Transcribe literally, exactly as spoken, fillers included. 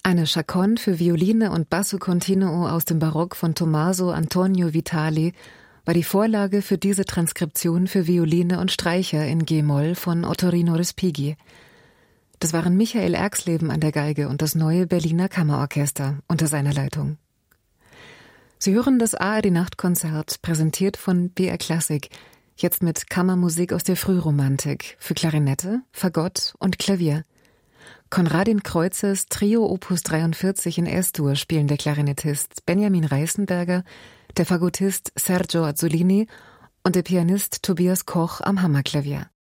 Eine Chaconne für Violine und Basso Continuo aus dem Barock von Tommaso Antonio Vitali war die Vorlage für diese Transkription für Violine und Streicher in G-Moll von Ottorino Respighi. Das waren Michael Erxleben an der Geige und das neue Berliner Kammerorchester unter seiner Leitung. Sie hören das A R D-Nachtkonzert, präsentiert von B R Klassik, jetzt mit Kammermusik aus der Frühromantik für Klarinette, Fagott und Klavier. Konradin Kreuzes Trio Opus dreiundvierzig in S-Dur spielen der Klarinettist Benjamin Reißenberger, der Fagottist Sergio Azzolini und der Pianist Tobias Koch am Hammerklavier.